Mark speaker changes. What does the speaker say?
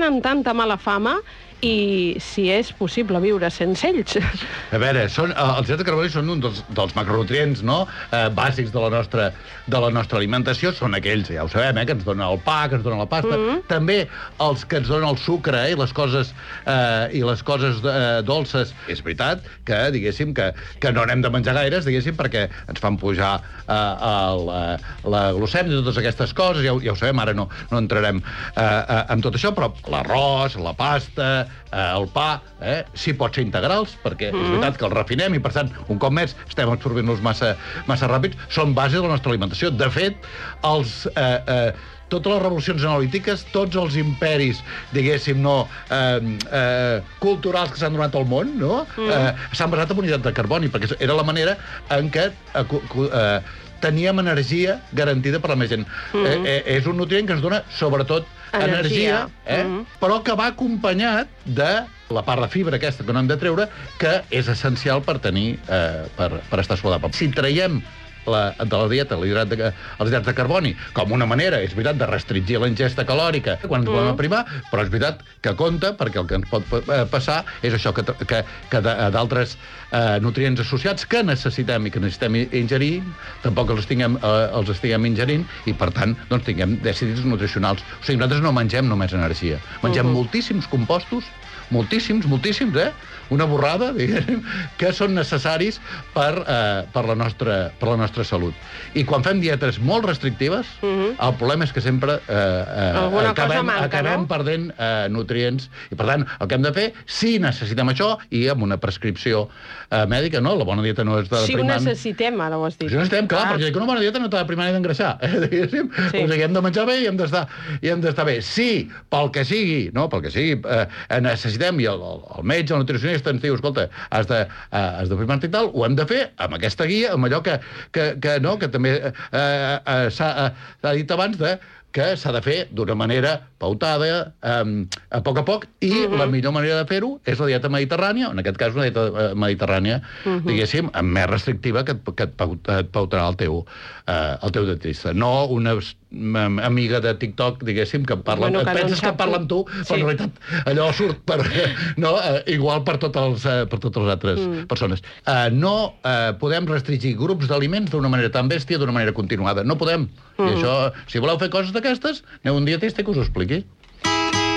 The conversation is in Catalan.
Speaker 1: tenen tanta mala fama i si és possible viure sense ells.
Speaker 2: A veure, els hidrats de carboni són un dels macronutrients, no?, bàsics de la nostra alimentació. Són aquells, ja ho sabem, que ens donen el pa, que ens donen la pasta. També els que ens donen el sucre i les coses dolces. És veritat que, diguéssim, que no n'hem de menjar gaires, diguéssim, perquè ens fan pujar la glucèmia i totes aquestes coses. Ja ho sabem, ara no entrarem en tot això, però l'arròs, la pasta, el pa, sí pot ser integrals, perquè és veritat que els refinem i, per tant, un cop més estem absorbint-los massa ràpids. Són base de la nostra alimentació. De fet, totes les revolucions analítiques, tots els imperis, diguéssim, culturals que s'han donat al món, s'han basat en unitat de carboni, perquè era la manera en què teníem energia garantida per la més gent. És un nutrient que ens dona, sobretot, energia, però que va acompanyat de la part de fibra aquesta que no hem de treure, que és essencial per tenir, per estar saludable. Si traiem de la dieta els hidrats de carboni com una manera, és veritat, de restringir la ingesta calòrica quan ens volem aprimar, però és veritat que compta, perquè el que ens pot passar és això, que d'altres nutrients associats que necessitem i que necessitem ingerir, tampoc els estiguem ingerint i, per tant, doncs tinguem dèficits nutricionals. O sigui, nosaltres no mengem només energia. Mengem moltíssims compostos, moltíssims, una borrada, diguem, que són necessaris per la nostra salut. I quan fem dietes molt restrictives, el problema és que sempre acabem perdent nutrients. I, per tant, el que hem de fer, si necessitem això, i amb una prescripció mèdica, no? La bona dieta no és de
Speaker 1: primar... Si ho necessitem, ara ho has dit.
Speaker 2: Si ho necessitem, clar, perquè una bona dieta no t'ha de primar ni d'engreixar, diguéssim. O sigui, hem de menjar bé i hem d'estar bé. Si, pel que sigui, necessitem, i el metge, el nutricionista ens diu, escolta, has de primar-te i tal, ho hem de fer amb aquesta guia, amb allò que també s'ha dit abans, que s'ha de fer d'una manera pautada, a poc, i la millor manera de fer-ho és la dieta mediterrània, en aquest cas una dieta mediterrània, diguéssim, més restrictiva que et pautarà el teu dietista. No una amiga de TikTok, diguéssim, que parla... Et penses que parla amb tu, però en realitat allò surt igual per totes les altres persones. No podem restringir grups d'aliments d'una manera tan bèstia, d'una manera continuada. No podem. I això, si voleu fer coses d'aquestes, aneu a un dietista que us ho expliqui.